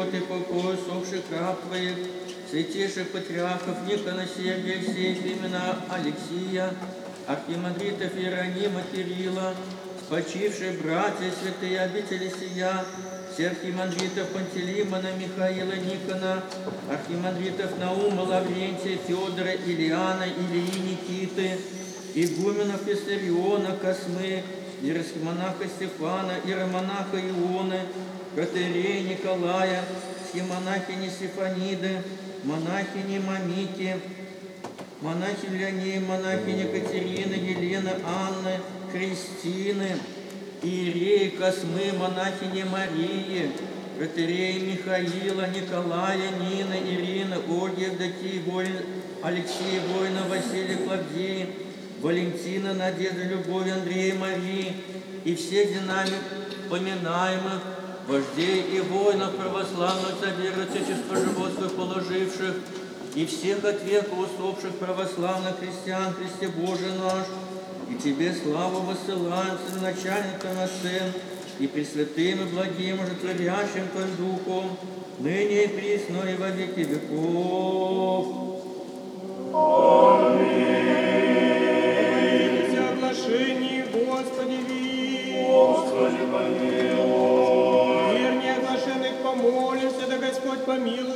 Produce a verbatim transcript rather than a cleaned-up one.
живот и покой усопших раб Твоих, святейших патриархов Никона, Сергия, Сефимена, Алексия, архимандритов Иеронима, Кирилла, спочившие братья, святые обители сия, всех архимандритов Пантелеймона, Михаила, Никона, архимандритов Наума, Лаврентия, Федора, Илиана, Илии, Никиты, игуменов Виссариона, Космы, иеросхимонаха Стефана, иеромонаха Ионы, протерея Николая, схимонахини Стефаниды, монахини Мамики, монахи Леонея, монахини Катерины, Елены, Анны, Христины, иереи Космы, монахини Марии, протерея Михаила, Николая, Нины, Ирины, Ольги, Евдокии, воин, Алексея, воина, Василия, Клавдии, Валентина, Надежды, Любови, Андрея, Марии и всех динамик поминаемых, вождей и воинов православных за веру отечества живот свой положивших, и всех от века усопших православных христиан, Христе Божий наш, и Тебе славу высылаем, Начальником на Сын, и пресвятым и благим, уже творящим Твоим Духом, ныне и присно и во веки веков. Аминь.